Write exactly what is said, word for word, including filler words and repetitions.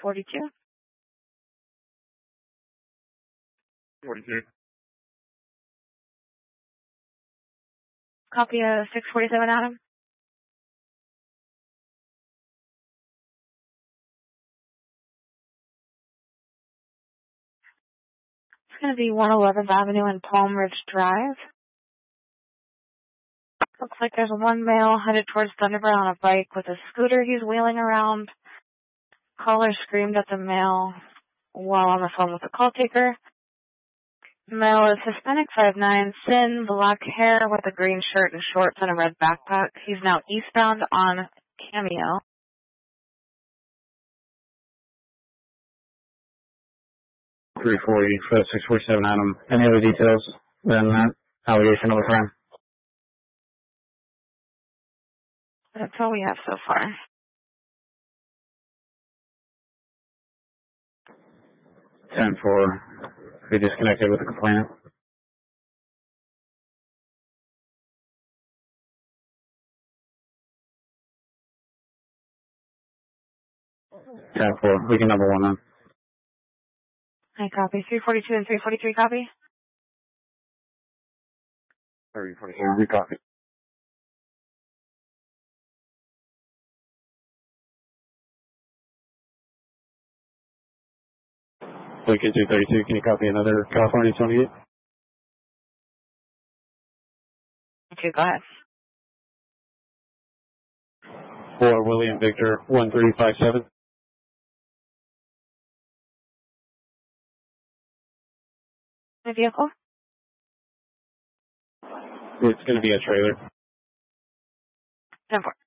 forty-two. forty-two. Copy of six forty-seven, Adam. It's going to be one eleventh Avenue and Palm Ridge Drive. Looks like there's one male headed towards Thunderbird on a bike with a scooter he's wheeling around. Caller screamed at the male while on the phone with the call taker. Male is Hispanic, five nine, thin, black hair with a green shirt and shorts and a red backpack. He's now eastbound on Cameo. three forty for six forty-seven, Adam. Any other details than that allegation of a crime? That's all we have so far. ten four. We disconnected with the complainant. ten four. We can number one then. I copy. three forty-two and three forty-three, copy. three forty-two, we copy. Lincoln two thirty-two, can you copy another California twenty-eight? Okay, go ahead. For William Victor, one three five seven. The vehicle? It's going to be a trailer. ten four.